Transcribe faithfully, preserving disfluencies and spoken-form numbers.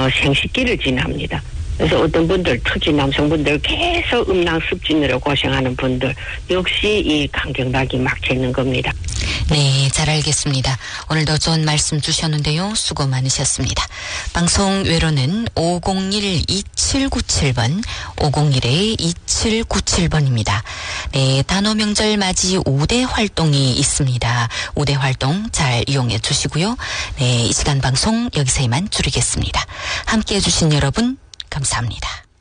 어, 생식기를 지납니다. 그래서 어떤 분들, 특히 남성분들 계속 음낭 습진으로 고생하는 분들 역시 이 강경박이 막혀 있는 겁니다. 네, 잘 알겠습니다. 오늘도 좋은 말씀 주셨는데요. 수고 많으셨습니다. 방송 외로는 오공일 이칠구칠 번, 오공일 이칠구칠 번입니다. 네, 단오명절 맞이 우대 활동이 있습니다. 우대 활동 잘 이용해 주시고요. 네, 이 시간 방송 여기서 이만 줄이겠습니다. 함께해 주신 여러분 감사합니다.